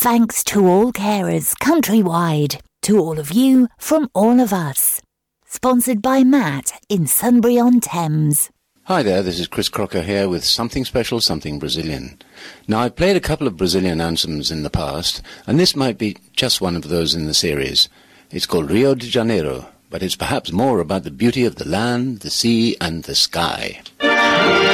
Thanks to all carers countrywide. To all of you from all of us. Sponsored by Matt in Sunbury-on-Thames. Hi there, this is Chris Crocker here with Something Special, Something Brazilian. Now, I've played a couple of Brazilian anthems in the past, and this might be just one of those in the series. It's called Rio de Janeiro, but it's perhaps more about the beauty of the land, the sea, and the sky.